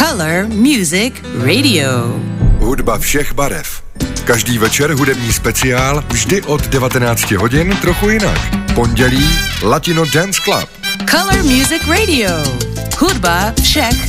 Color Music Radio. Hudba všech barev. Každý večer hudební speciál, vždy od 19 hodin trochu jinak. Pondělí Latino Dance Club. Color Music Radio. Hudba všech